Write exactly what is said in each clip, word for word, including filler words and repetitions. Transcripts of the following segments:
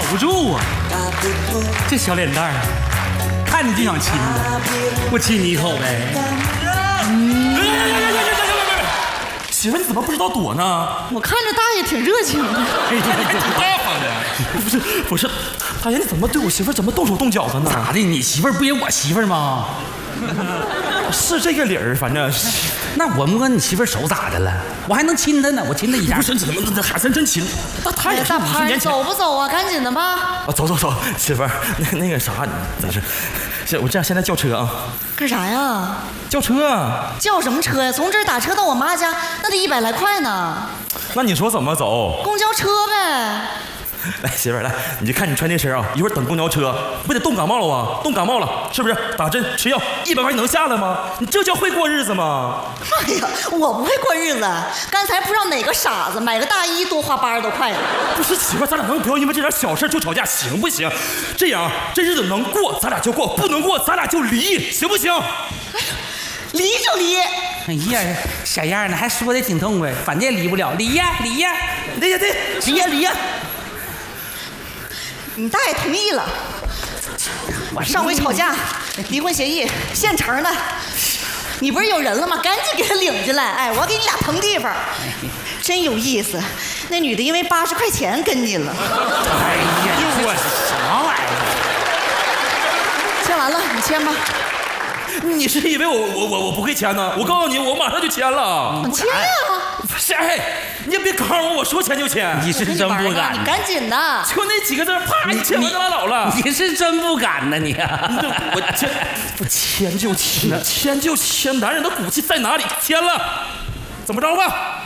不住啊！这小脸蛋儿，看你就想亲他，我亲你一口呗。嗯， 媳妇，你怎么不知道躲呢？ 我看着大爷挺热情的。 哎，这还挺大方的。不是不是，大爷你怎么对我媳妇怎么动手动脚的呢？ 咋的？你媳妇儿不也我媳妇儿吗？ 是这个理儿，反正。 那我摸你媳妇儿手咋的了？我还能亲她呢，我亲她一下。 不是怎么这还真真亲？那他也是大五十年前。 走不走啊？赶紧的吧。 啊，走走走，媳妇儿，那那个啥，真是，现我这样现在叫车啊。 干啥呀？ 叫车。 叫什么车呀？从这儿打车到我妈家，那得一百来块呢。 那你说怎么走？ 公交车呗。 来，媳妇儿，来，你就看你穿这身啊，一会儿等公交车，不得冻感冒了啊？冻感冒了，是不是？打针吃药，一百块你能下来吗？你这叫会过日子吗？ 妈呀，我不会过日子。刚才不知道哪个傻子买个大衣多花八十多块呢。 不是媳妇儿，咱俩能不要因为这点小事就吵架，行不行？这样这日子能过咱俩就过，不能过咱俩就离，行不行？ 离就离。 哎呀，小样呢，还说的挺痛快，反正离不了，离呀离呀， 离呀离，离呀离呀。 你大爷同意了，上回吵架，离婚协议现成的。你不是有人了吗？赶紧给他领进来。哎，我给你俩腾地方，真有意思。那女的因为八十块钱跟你了。 哎呀，我什么玩意儿？签完了，你签吧。 你是以为我我我我不会签呢？我告诉你，我马上就签了。 你签呀！ 不是，哎，你也别告诉我，我说签就签。 你是真不敢， 你赶紧的。 就那几个字，啪一签完就拉倒了。 你是真不敢呢，你。 我签，我签就签，签就签，男人的骨气在哪里？签了，怎么着吧？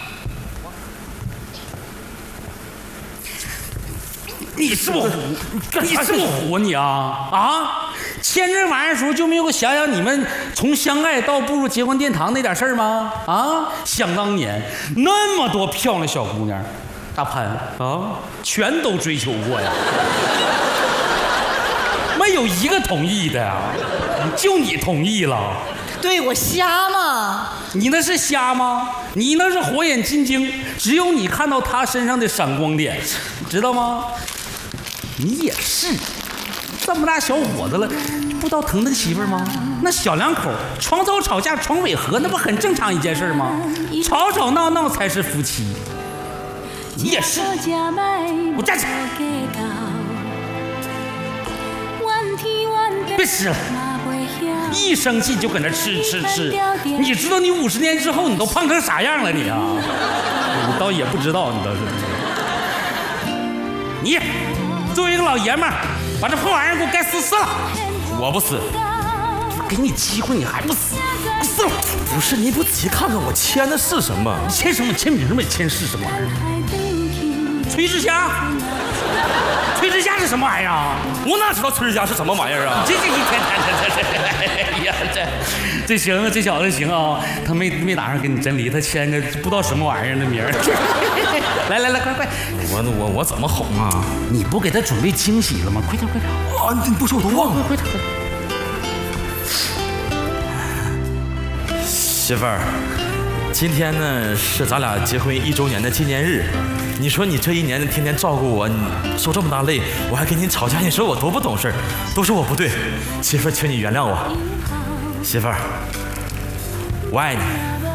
你是不唬？你是不唬你啊啊！签这玩意儿时候就没有个想想你们从相爱到步入结婚殿堂那点事儿吗？啊！想当年那么多漂亮小姑娘，大潘啊，全都追求过呀，没有一个同意的呀，就你同意了。 对，我瞎吗？ 你那是瞎吗？你那是火眼金睛，只有你看到他身上的闪光点，知道吗？你也是，这么大小伙子了，不知道疼他媳妇儿吗？那小两口床头吵架床尾和，那不很正常一件事吗？吵吵闹闹才是夫妻。你也是，我站起来，别吃了，一生气就搁那吃吃吃。你知道你五十年之后你都胖成啥样了你啊？你倒也不知道，你倒是。你作为一个老爷们儿，把这破玩意儿给我该死死了！ 我不死， 给你机会你还不死？死了！ 不是，你不仔细看看我签的是什么？ 你签什么？签名没签是什么玩意儿？崔志佳，崔志佳是什么玩意儿啊？ 我哪知道崔志佳是什么玩意儿啊？ 这这一天这这这，哎呀这这行，这小子行啊，他没没打算跟你真离，他签个不知道什么玩意儿的名儿。来来来，快快！ 我我我怎么哄啊？ 你不给他准备惊喜了吗？快点快点！ 啊，你不说我都忘了。 快点！ 媳妇儿，今天呢是咱俩结婚一周年的纪念日。你说你这一年天天照顾我，你受这么大累，我还跟你吵架，你说我多不懂事，都是我不对。媳妇儿，请你原谅我。媳妇儿，我爱你。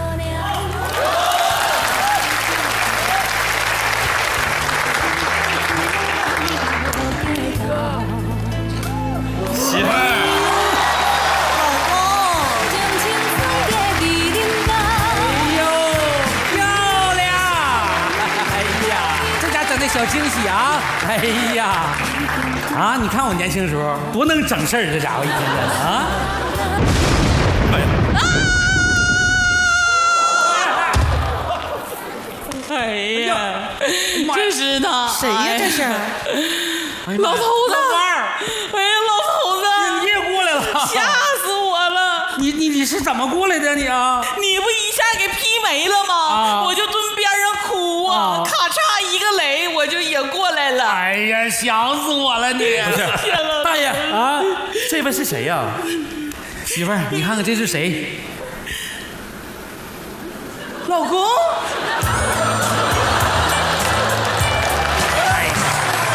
媳妇儿， 老公，哎呦，漂亮！哎呀，这家整的小惊喜啊！哎呀，啊，你看我年轻时候多能整事儿，这家伙一天天的啊！哎呀， 这是他， 谁呀？这是老头子， 老伴儿， 哎呀，老头子， 你也过来了， 吓死我了！ 你你你是怎么过来的你啊？ 你不一下给劈没了吗？ 啊我就蹲边上哭啊， 啊咔嚓一个雷，我就也过来了。 哎呀，想死我了你！ 不是天了， 大爷啊， 这位是谁呀？ 媳妇儿，你看看这是谁？ 老公。